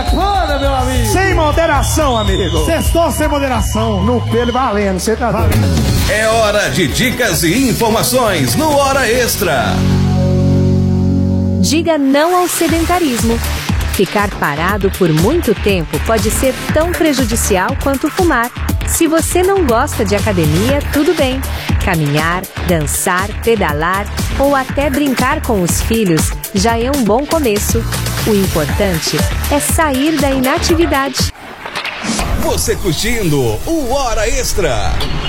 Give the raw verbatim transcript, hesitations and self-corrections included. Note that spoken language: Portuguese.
bacana, meu amigo. Sem moderação, amigo. Sextou sem moderação. No pelo valendo, você tá doido. É hora de dicas e informações no Hora Extra. Diga não ao sedentarismo. Ficar parado por muito tempo pode ser tão prejudicial quanto fumar. Se você não gosta de academia, tudo bem. Caminhar, dançar, pedalar ou até brincar com os filhos já é um bom começo. O importante é sair da inatividade. Você curtindo o Hora Extra.